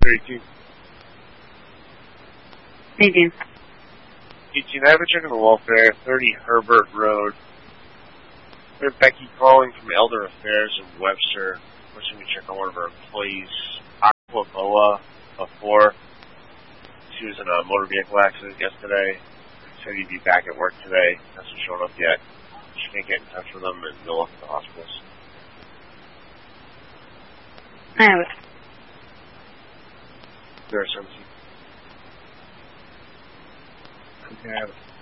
18. 18. 18, I have a check on the welfare, 30 Herbert Road. We have Becky calling from Elder Affairs in Webster. Wishing to check on one of our employees, Aqua Boa, of 4. She was in a motor vehicle accident yesterday. Said he'd be back at work today. Hasn't shown up yet. She can't get in touch with him, and they'll look at the hospitals. I have it. There's something. Okay, I have it.